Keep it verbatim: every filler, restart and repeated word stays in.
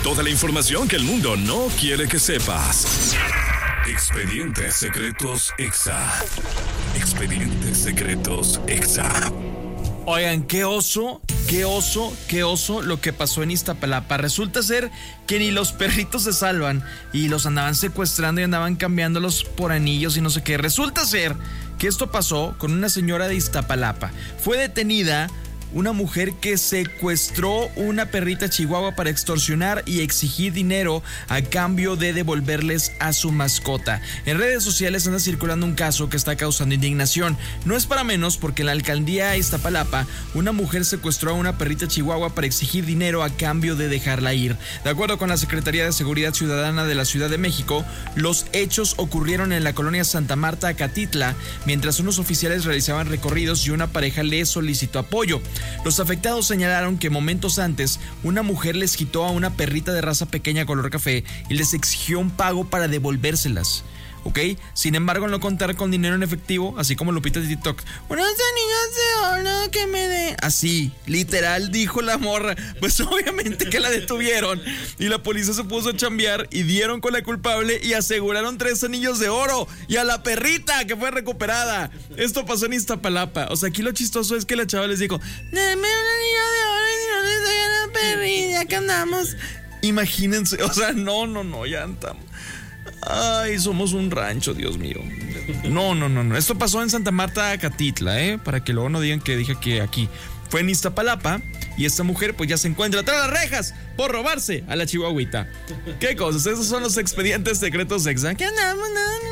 Toda la información que el mundo no quiere que sepas. Expedientes Secretos Exa. Expedientes Secretos Exa. Oigan, qué oso, qué oso, qué oso lo que pasó en Iztapalapa. Resulta ser que ni los perritos se salvan y los andaban secuestrando y andaban cambiándolos por anillos y no sé qué. Resulta ser que esto pasó con una señora de Iztapalapa. Fue detenida una mujer que secuestró una perrita chihuahua para extorsionar y exigir dinero a cambio de devolverles a su mascota. En redes sociales anda circulando un caso que está causando indignación. No es para menos porque en la alcaldía de Iztapalapa una mujer secuestró a una perrita chihuahua para exigir dinero a cambio de dejarla ir. De acuerdo con la Secretaría de Seguridad Ciudadana de la Ciudad de México, los hechos ocurrieron en la colonia Santa Marta, Acatitla, mientras unos oficiales realizaban recorridos y una pareja les solicitó apoyo. Los afectados señalaron que momentos antes una mujer les quitó a una perrita de raza pequeña color café y les exigió un pago para devolvérselas. ¿Ok? Sin embargo, no contar con dinero en efectivo, así como Lupita de TikTok. Unos anillos de oro que me den. Así, literal, dijo la morra. Pues obviamente que la detuvieron y la policía se puso a chambear y dieron con la culpable y aseguraron tres anillos de oro y a la perrita que fue recuperada. Esto pasó en Iztapalapa. O sea, aquí lo chistoso es que la chava les dijo: dame un anillo de oro y si no les doy a la perrita que andamos. Imagínense, o sea, no, no, no, ya estamos. Ay, somos un rancho, Dios mío. No, no, no, no. Esto pasó en Santa Marta, Acatitla, ¿eh? Para que luego no digan que dije que aquí. Fue en Iztapalapa y esta mujer pues ya se encuentra tras las rejas por robarse a la chihuahuita. ¿Qué cosas? Esos son los expedientes secretos Exa. ¿Qué andamos? No, no.